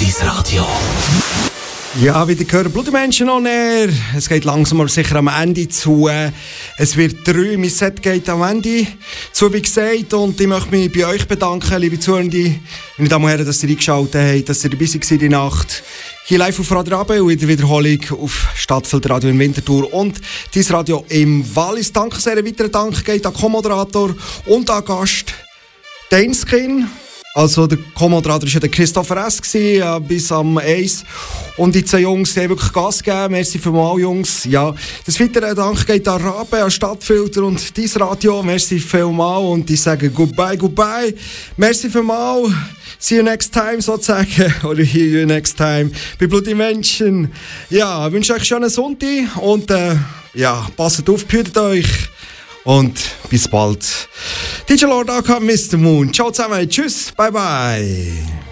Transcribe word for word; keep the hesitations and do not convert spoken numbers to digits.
dein Radio. Ja, wie ihr gehört, Bloody Menschen on Air. Es geht langsam aber sicher am Ende zu. Es wird drei, mein Set geht am Ende zu, wie gesagt. Und ich möchte mich bei euch bedanken, liebe Zuhörende, meine Damen und Herren, dass ihr eingeschaltet habt, dass ihr dabei seid die Nacht. Hier live auf Radio Rabe und in der Wiederholung auf Stadtfeldradio in Winterthur und dein Radio im Wallis. Danke sehr, ein weiterer Dank geht an Co-Moderator und an Gast Dainskin. Also der Co-Moderator war ja der Christopher S. gewesen, ja, bis am eins. Und die zwei Jungs, die haben wirklich Gas gegeben. Merci vielmals, Jungs. Ja, das weitere Dank geht an Rabe, an Stadtfilter und dein Radio. Merci vielmals und ich sage goodbye, goodbye. Merci vielmals. See you next time, sozusagen. Oder hear you next time. Bei Bloody Menschen. Ja, ich wünsche euch einen schönen Sonntag und äh, ja, passt auf, behütet euch. Und bis bald. D J Lord, Mister Moon. Ciao zusammen. Tschüss. Bye bye.